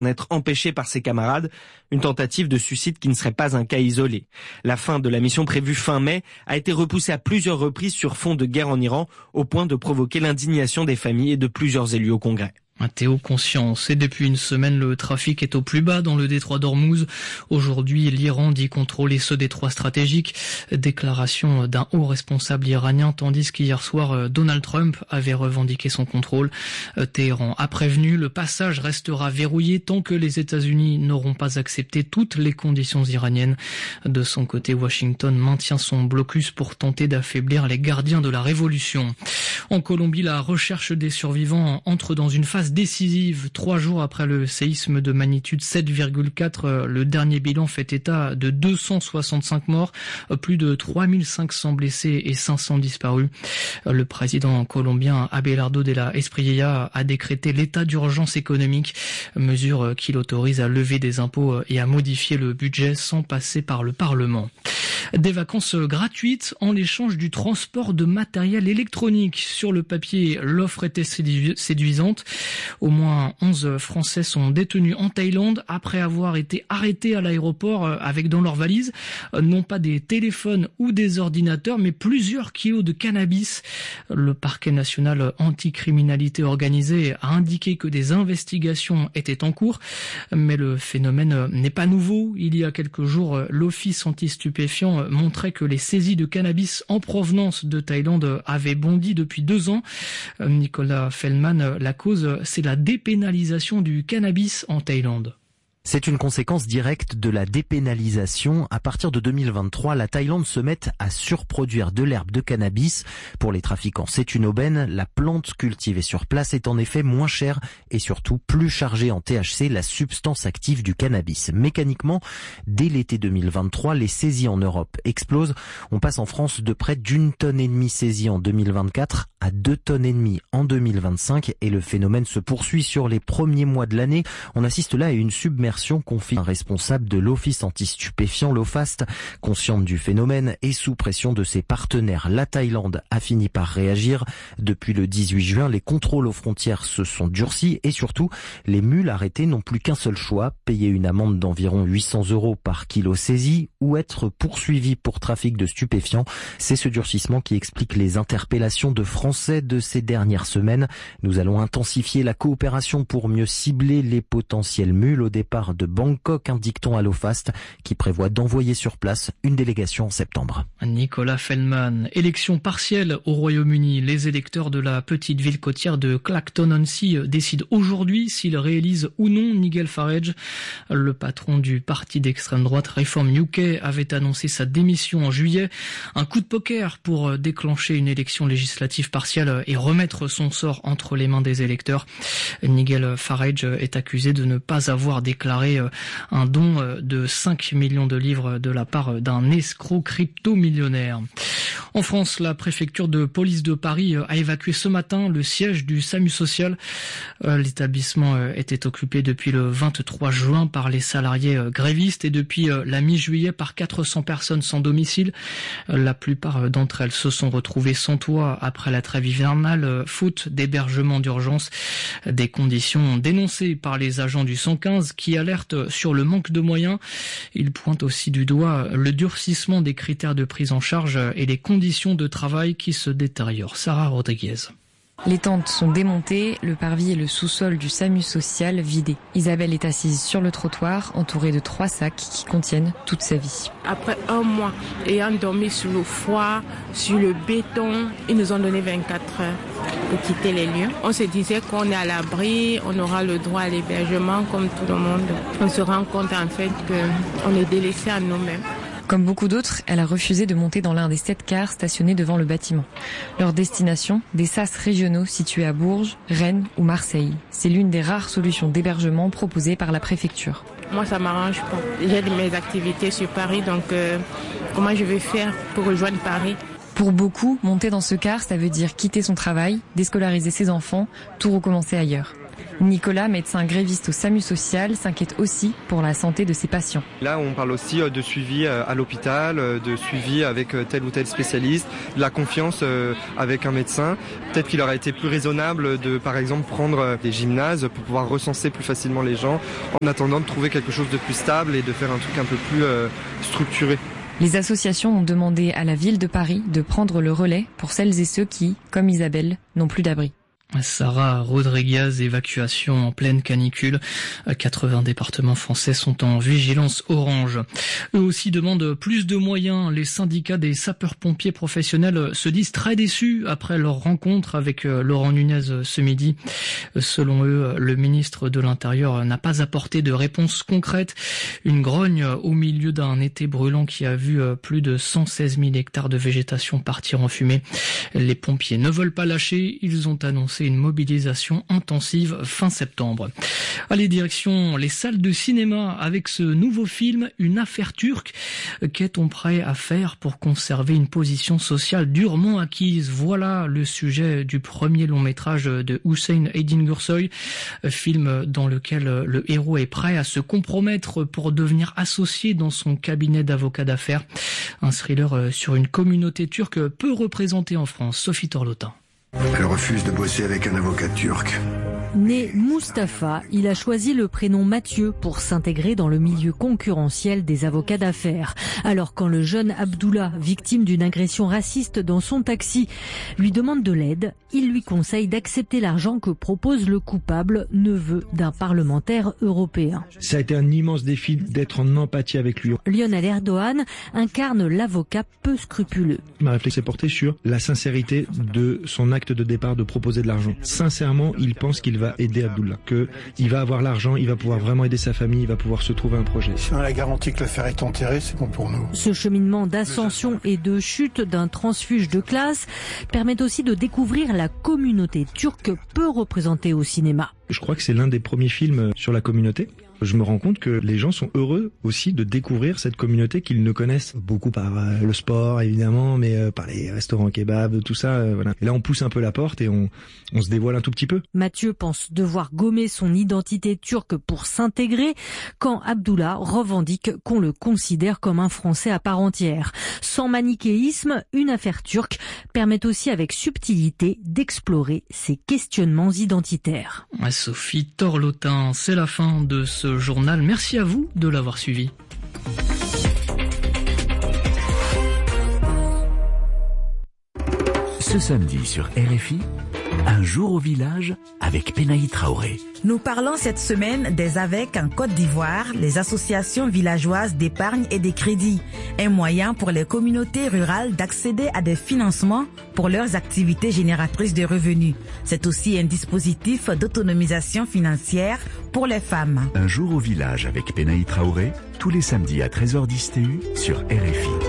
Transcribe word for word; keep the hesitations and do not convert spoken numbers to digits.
être empêché par ses camarades, une tentative de suicide qui ne serait pas un cas isolé. La fin de la mission prévue fin mai a été repoussée à plusieurs reprises sur fond de guerre en Iran, au point de provoquer l'indignation des familles et de plusieurs élus au Congrès. Théo Conscience. Et depuis une semaine, le trafic est au plus bas dans le détroit d'Ormuz. Aujourd'hui, l'Iran dit contrôler ce détroit stratégique. Déclaration d'un haut responsable iranien, tandis qu'hier soir, Donald Trump avait revendiqué son contrôle. Téhéran a prévenu, le passage restera verrouillé tant que les États-Unis n'auront pas accepté toutes les conditions iraniennes. De son côté, Washington maintient son blocus pour tenter d'affaiblir les gardiens de la révolution. En Colombie, la recherche des survivants entre dans une phase décisive. Trois jours après le séisme de magnitude sept virgule quatre, le dernier bilan fait état de deux cent soixante-cinq morts, plus de trois mille cinq cents blessés et cinq cents disparus. Le président colombien Abelardo de la Espriella a décrété l'état d'urgence économique, mesure qui l'autorise à lever des impôts et à modifier le budget sans passer par le Parlement. Des vacances gratuites en l'échange du transport de matériel électronique. Sur le papier, l'offre était séduisante. Au moins onze Français sont détenus en Thaïlande après avoir été arrêtés à l'aéroport avec dans leurs valises non pas des téléphones ou des ordinateurs, mais plusieurs kilos de cannabis. Le parquet national anticriminalité organisée a indiqué que des investigations étaient en cours, mais le phénomène n'est pas nouveau. Il y a quelques jours, l'Office anti-stupéfiants montrait que les saisies de cannabis en provenance de Thaïlande avaient bondi depuis deux ans. Nicolas Feldman, la cause, c'est la dépénalisation du cannabis en Thaïlande. C'est une conséquence directe de la dépénalisation. À partir de deux mille vingt-trois, la Thaïlande se met à surproduire de l'herbe de cannabis. Pour les trafiquants, c'est une aubaine. La plante cultivée sur place est en effet moins chère et surtout plus chargée en T H C, la substance active du cannabis. Mécaniquement, dès l'été deux mille vingt-trois, les saisies en Europe explosent. On passe en France de près d'une tonne et demie saisie en deux mille vingt-quatre à deux tonnes et demie en deux mille vingt-cinq et le phénomène se poursuit sur les premiers mois de l'année. On assiste là à une submersion, confie un responsable de l'Office anti-stupéfiant, l'OFAST, consciente du phénomène et sous pression de ses partenaires. La Thaïlande a fini par réagir. Depuis le dix-huit juin, les contrôles aux frontières se sont durcis et surtout, les mules arrêtées n'ont plus qu'un seul choix, payer une amende d'environ huit cents euros par kilo saisi ou être poursuivi pour trafic de stupéfiants. C'est ce durcissement qui explique les interpellations de Français de ces dernières semaines. Nous allons intensifier la coopération pour mieux cibler les potentielles mules au départ de Bangkok, indique-t-on à l'OFAST, qui prévoit d'envoyer sur place une délégation en septembre. Nicolas Feldman. Élection partielle au Royaume-Uni. Les électeurs de la petite ville côtière de Clacton-on-Sea décident aujourd'hui s'ils réélisent ou non Nigel Farage. Le patron du parti d'extrême droite Reform U K avait annoncé sa démission en juillet. Un coup de poker pour déclencher une élection législative partielle et remettre son sort entre les mains des électeurs. Nigel Farage est accusé de ne pas avoir déclaré un don de cinq millions de livres de la part d'un escroc crypto-millionnaire. En France, la préfecture de police de Paris a évacué ce matin le siège du SAMU social. L'établissement était occupé depuis le vingt-trois juin par les salariés grévistes et depuis la mi-juillet par quatre cents personnes sans domicile. La plupart d'entre elles se sont retrouvées sans toit après la trêve hivernale, faute d'hébergement d'urgence. Des conditions dénoncées par les agents du cent quinze qui alertent sur le manque de moyens. Ils pointent aussi du doigt le durcissement des critères de prise en charge et les conditions de travail qui se détériorent. Sarah Rodriguez. Les tentes sont démontées, le parvis et le sous-sol du SAMU social vidés. Isabelle est assise sur le trottoir, entourée de trois sacs qui contiennent toute sa vie. Après un mois, ayant dormi sur le froid, sur le béton, ils nous ont donné vingt-quatre heures pour quitter les lieux. On se disait qu'on est à l'abri, on aura le droit à l'hébergement comme tout le monde. On se rend compte en fait qu'on est délaissé à nous-mêmes. Comme beaucoup d'autres, elle a refusé de monter dans l'un des sept cars stationnés devant le bâtiment. Leur destination, des sas régionaux situés à Bourges, Rennes ou Marseille. C'est l'une des rares solutions d'hébergement proposées par la préfecture. Moi, ça m'arrange pas. J'ai mes activités sur Paris, donc euh, comment je vais faire pour rejoindre Paris ? Pour beaucoup, monter dans ce car, ça veut dire quitter son travail, déscolariser ses enfants, tout recommencer ailleurs. Nicolas, médecin gréviste au SAMU social, s'inquiète aussi pour la santé de ses patients. Là, on parle aussi de suivi à l'hôpital, de suivi avec tel ou tel spécialiste, de la confiance avec un médecin. Peut-être qu'il aurait été plus raisonnable de, par exemple, prendre des gymnases pour pouvoir recenser plus facilement les gens en attendant de trouver quelque chose de plus stable et de faire un truc un peu plus euh, structuré. Les associations ont demandé à la ville de Paris de prendre le relais pour celles et ceux qui, comme Isabelle, n'ont plus d'abri. Sarah Rodriguez, évacuation en pleine canicule. quatre-vingts départements français sont en vigilance orange. Eux aussi demandent plus de moyens. Les syndicats des sapeurs-pompiers professionnels se disent très déçus après leur rencontre avec Laurent Nunez ce midi. Selon eux, le ministre de l'Intérieur n'a pas apporté de réponse concrète. Une grogne au milieu d'un été brûlant qui a vu plus de cent seize mille hectares de végétation partir en fumée. Les pompiers ne veulent pas lâcher. Ils ont annoncé une mobilisation intensive fin septembre. Allez, direction les salles de cinéma avec ce nouveau film, Une affaire turque. Qu'est-on prêt à faire pour conserver une position sociale durement acquise? Voilà le sujet du premier long métrage de Hüseyin Edingursoy, film dans lequel le héros est prêt à se compromettre pour devenir associé dans son cabinet d'avocat d'affaires. Un thriller sur une communauté turque peu représentée en France. Sophie Torlotin. Elle refuse de bosser avec un avocat turc. Né Mustapha, il a choisi le prénom Mathieu pour s'intégrer dans le milieu concurrentiel des avocats d'affaires. Alors quand le jeune Abdullah, victime d'une agression raciste dans son taxi, lui demande de l'aide, il lui conseille d'accepter l'argent que propose le coupable, neveu d'un parlementaire européen. Ça a été un immense défi d'être en empathie avec lui. Lionel Erdogan incarne l'avocat peu scrupuleux. Ma réflexion est portée sur la sincérité de son acte de départ de proposer de l'argent. Sincèrement, il pense qu'il va aider Abdullah, qu'il va avoir l'argent, il va pouvoir vraiment aider sa famille, il va pouvoir se trouver un projet. Si on a la garantie que l'affaire est enterrée, c'est bon pour nous. Ce cheminement d'ascension et de chute d'un transfuge de classe permet aussi de découvrir la communauté turque peu représentée au cinéma. Je crois que c'est l'un des premiers films sur la communauté. Je me rends compte que les gens sont heureux aussi de découvrir cette communauté qu'ils ne connaissent beaucoup par euh, le sport évidemment, mais euh, par les restaurants kebab, tout ça. Euh, voilà. Et là, on pousse un peu la porte et on, on se dévoile un tout petit peu. Mathieu pense devoir gommer son identité turque pour s'intégrer, quand Abdullah revendique qu'on le considère comme un Français à part entière. Sans manichéisme, Une affaire turque permet aussi avec subtilité d'explorer ces questionnements identitaires. Sophie Torlotin, c'est la fin de ce journal. Merci à vous de l'avoir suivi. Ce samedi sur R F I, un jour au village avec Penaï Traoré. Nous parlons cette semaine des A V E C en Côte d'Ivoire, les associations villageoises d'épargne et de crédit, un moyen pour les communautés rurales d'accéder à des financements pour leurs activités génératrices de revenus. C'est aussi un dispositif d'autonomisation financière pour les femmes. Un jour au village avec Penaï Traoré, tous les samedis à treize heures dix T U sur R F I.